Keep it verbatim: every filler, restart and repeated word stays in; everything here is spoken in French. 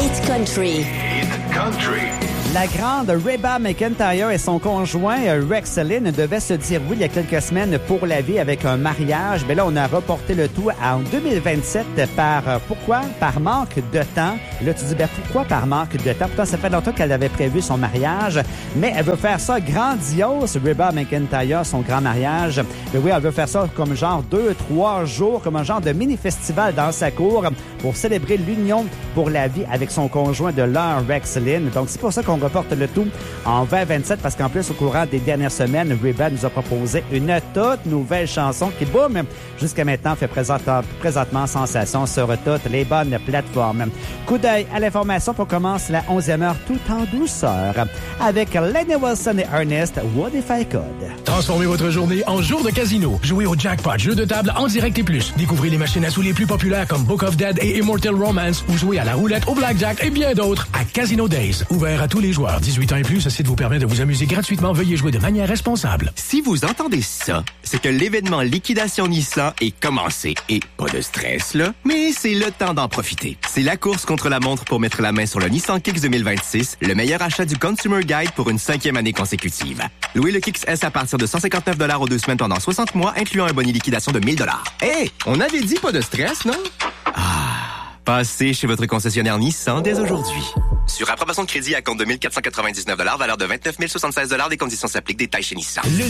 Hit Country. Hit Country. La grande Reba McEntire et son conjoint Rex Lynn devaient se dire oui il y a quelques semaines pour la vie avec un mariage. Mais là, on a reporté le tout en deux mille vingt-sept par... Pourquoi? Par manque de temps. Là, tu dis, ben pourquoi par manque de temps? Pourtant, ça fait longtemps qu'elle avait prévu son mariage. Mais elle veut faire ça grandiose, Reba McEntire, son grand mariage. Mais oui, elle veut faire ça comme genre deux, trois jours, comme un genre de mini-festival dans sa cour pour célébrer l'union pour la vie avec son conjoint de l'heure, Rex Lynn. Donc, c'est pour ça qu'on reporte le tout en vingt vingt-sept parce qu'en plus, au courant des dernières semaines, Reba nous a proposé une toute nouvelle chanson qui, boum, jusqu'à maintenant fait présentement sensation sur toutes les bonnes plateformes. Coup d'œil à l'information pour commencer la onzième heure tout en douceur avec Lenny Wilson et Ernest, What If I Could. Transformez votre journée en jour de casino. Jouez au jackpot, jeu de table en direct et plus. Découvrez les machines à sous les plus populaires comme Book of Dead et Immortal Romance ou jouez à la roulette, au blackjack et bien d'autres à Casino Days. Ouvert à tous les joueurs, dix-huit ans et plus, ceci vous permet de vous amuser gratuitement. Veuillez jouer de manière responsable. Si vous entendez ça, c'est que l'événement Liquidation Nissan est commencé. Et pas de stress, là, mais c'est le temps d'en profiter. C'est la course contre la montre pour mettre la main sur le Nissan Kicks deux mille vingt-six, le meilleur achat du Consumer Guide pour une cinquième année consécutive. Louez le Kicks S à partir de cent cinquante-neuf dollars aux deux semaines pendant soixante mois, incluant un bonus liquidation de mille dollars. Hé, hey, on avait dit pas de stress, non? Ah, passez chez votre concessionnaire Nissan dès aujourd'hui. Sur approbation de crédit à compte de mille quatre cent quatre-vingt-dix-neuf dollars, valeur de vingt-neuf mille soixante-seize dollars, des conditions s'appliquent, détails chez Nissan. Le